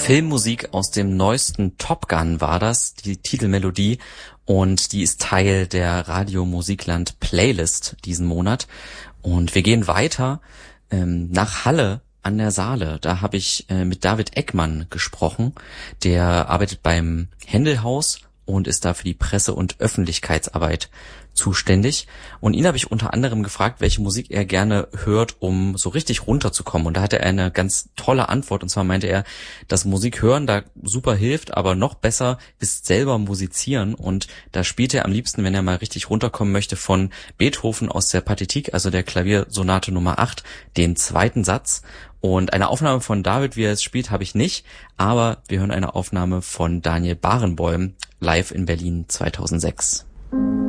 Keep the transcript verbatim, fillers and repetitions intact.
Filmmusik aus dem neuesten Top Gun war das, die Titelmelodie, und die ist Teil der Radio Musikland Playlist diesen Monat. Und wir gehen weiter ähm, nach Halle an der Saale. Da habe ich äh, mit David Eckmann gesprochen. Der arbeitet beim Händelhaus und ist da für die Presse- und Öffentlichkeitsarbeit zuständig. Und ihn habe ich unter anderem gefragt, welche Musik er gerne hört, um so richtig runterzukommen. Und da hatte er eine ganz tolle Antwort. Und zwar meinte er, dass Musik hören da super hilft, aber noch besser ist selber musizieren. Und da spielt er am liebsten, wenn er mal richtig runterkommen möchte, von Beethoven aus der Partitik, also der Klaviersonate Nummer acht, den zweiten Satz. Und eine Aufnahme von David, wie er es spielt, habe ich nicht. Aber wir hören eine Aufnahme von Daniel Barenboim live in Berlin zweitausendsechs.